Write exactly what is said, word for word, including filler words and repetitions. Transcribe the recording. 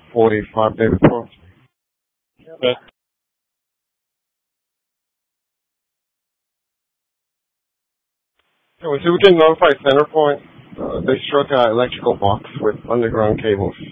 forty-five David Cross. Okay. So we see we can notify Centerpoint. Uh, they struck an electrical box with underground cables.